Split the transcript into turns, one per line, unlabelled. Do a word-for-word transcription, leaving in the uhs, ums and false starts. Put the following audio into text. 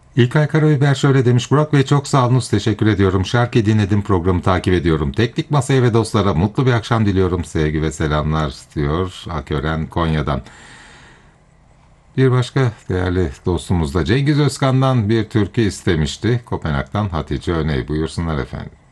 İlkay Karabiber şöyle demiş. Burak Bey çok sağ olunuz. Teşekkür ediyorum. Şarkı dinledim, programı takip ediyorum. Teknik masaya ve dostlara mutlu bir akşam diliyorum. Sevgi ve selamlar diyor Akören Konya'dan. Bir başka değerli dostumuz da Cengiz Özkan'dan bir türkü istemişti. Kopenhag'dan Hatice Öney. Buyursunlar efendim.